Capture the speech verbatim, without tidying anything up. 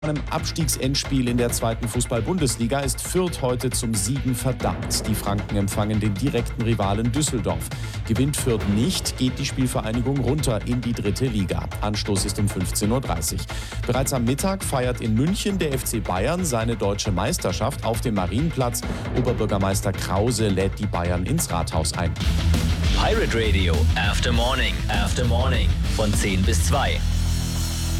Im Abstiegsendspiel in der zweiten Fußball-Bundesliga ist Fürth heute zum Siegen verdammt. Die Franken empfangen den direkten Rivalen Düsseldorf. Gewinnt Fürth nicht, geht die Spielvereinigung runter in die dritte Liga. Anstoß ist um fünfzehn Uhr dreißig. Bereits am Mittag feiert in München der F C Bayern seine deutsche Meisterschaft auf dem Marienplatz. Oberbürgermeister Krause lädt die Bayern ins Rathaus ein. Pirate Radio After Morning, After Morning von zehn bis zwei.